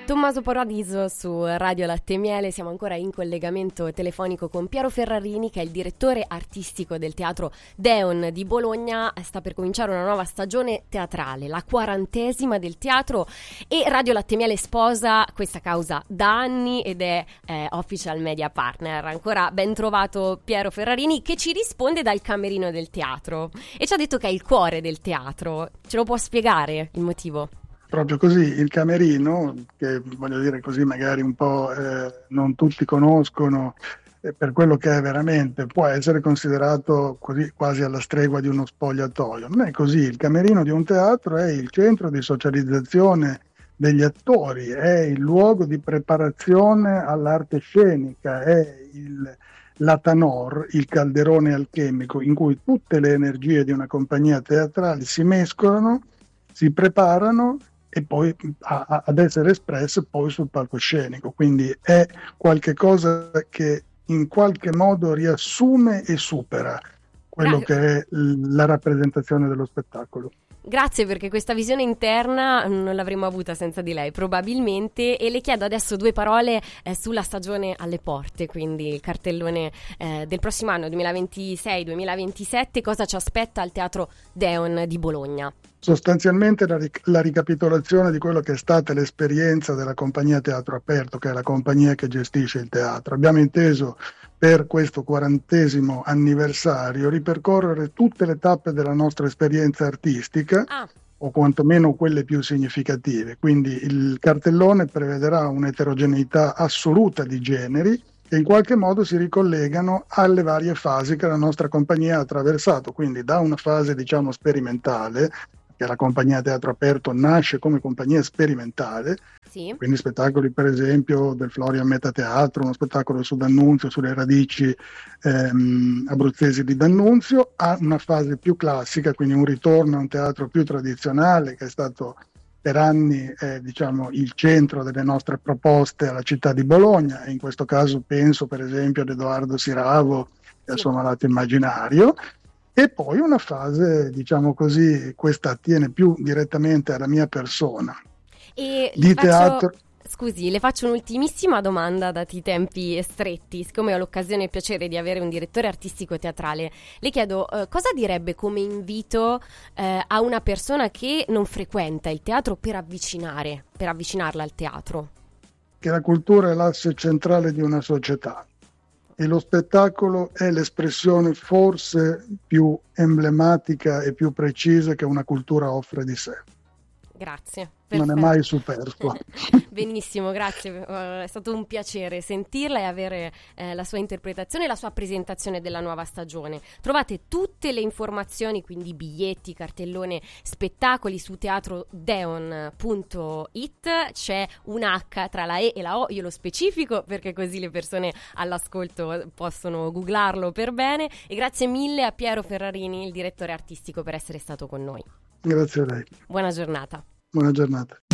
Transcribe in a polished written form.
Tommaso Paradiso su Radio Latte e Miele. Siamo ancora in collegamento telefonico con Piero Ferrarini, che è il direttore artistico del Teatro Deon di Bologna. Sta per cominciare una nuova stagione teatrale, la 40ª del teatro, e Radio Latte e Miele sposa questa causa da anni ed è official media partner. Ancora ben trovato Piero Ferrarini, che ci risponde dal camerino del teatro e ci ha detto che è il cuore del teatro. Ce lo può spiegare il motivo? Proprio così, il camerino, che voglio dire così magari un po' non tutti conoscono, per quello che è veramente, può essere considerato così quasi alla stregua di uno spogliatoio. Non è così, il camerino di un teatro è il centro di socializzazione degli attori, è il luogo di preparazione all'arte scenica, è l'Atanor, il calderone alchemico, in cui tutte le energie di una compagnia teatrale si mescolano, si preparano e poi ad essere espresse poi sul palcoscenico. Quindi è qualche cosa che in qualche modo riassume e supera quello che è la rappresentazione dello spettacolo. Grazie, perché questa visione interna non l'avremmo avuta senza di lei probabilmente, e le chiedo adesso due parole sulla stagione alle porte, quindi il cartellone del prossimo anno 2026-2027. Cosa ci aspetta al Teatro Deon di Bologna? Sostanzialmente la ricapitolazione di quello che è stata l'esperienza della compagnia Teatro Aperto, che è la compagnia che gestisce il teatro. Abbiamo inteso per questo 40° anniversario ripercorrere tutte le tappe della nostra esperienza artistica, o quantomeno quelle più significative. Quindi il cartellone prevederà un'eterogeneità assoluta di generi che in qualche modo si ricollegano alle varie fasi che la nostra compagnia ha attraversato, quindi da una fase diciamo sperimentale, che la compagnia Teatro Aperto nasce come compagnia sperimentale, sì. Quindi spettacoli per esempio del Florian Metateatro, uno spettacolo su D'Annunzio, sulle radici abruzzesi di D'Annunzio, a una fase più classica, quindi un ritorno a un teatro più tradizionale che è stato per anni diciamo il centro delle nostre proposte alla città di Bologna, e in questo caso penso per esempio ad Edoardo Siravo e al suo Malato Immaginario. E poi una fase, diciamo così, questa attiene più direttamente alla mia persona. E di teatro. Scusi, le faccio un'ultimissima domanda, dati i tempi stretti. Siccome ho l'occasione e il piacere di avere un direttore artistico teatrale, le chiedo cosa direbbe come invito a una persona che non frequenta il teatro per avvicinarla al teatro? Che la cultura è l'asse centrale di una società. E lo spettacolo è l'espressione forse più emblematica e più precisa che una cultura offre di sé. Grazie. Perfetto. Non è mai superfluo. Benissimo, grazie. È stato un piacere sentirla e avere la sua interpretazione e la sua presentazione della nuova stagione. Trovate tutte le informazioni, quindi biglietti, cartellone, spettacoli, su teatrodeon.it. C'è un H tra la E e la O, io lo specifico perché così le persone all'ascolto possono googlarlo per bene. E grazie mille a Piero Ferrarini, il direttore artistico, per essere stato con noi. Grazie a lei. Buona giornata. Buona giornata.